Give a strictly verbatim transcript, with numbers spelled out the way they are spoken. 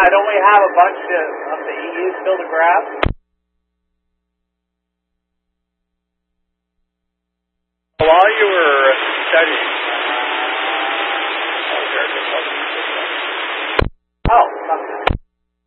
Yeah, don't we have a bunch of, of the E U still to grab? While you were studying